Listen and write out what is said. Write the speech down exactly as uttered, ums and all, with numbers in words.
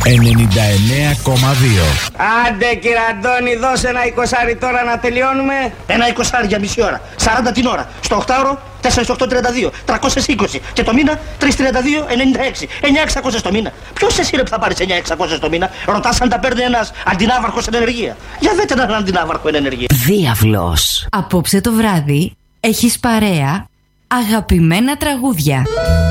ενενήντα εννέα κόμμα δύο. Άντε κύριε Αντώνη, δώσε ένα εικοσάρι τώρα να τελειώνουμε. Ένα εικοσάρι για μισή ώρα, σαράντα την ώρα. Στο οκτάωρο τέσσερα οκτώ τριάντα δύο, τριακόσια είκοσι. Και το μήνα τριακόσια τριάντα δύο ενενήντα έξι. εννιά χιλιάδες εξακόσια στο μήνα. Ποιος εσύ ρε που θα πάρεις εννιά χιλιάδες εξακόσια στο μήνα? Ρωτάς αν τα παίρνει ένας αντινάβαρχος εν ενεργεία. Για δείτε έναν αντινάβαρχο εν ενεργεία. Διάβλος. Απόψε το βράδυ έχεις παρέα αγαπημένα τραγούδια.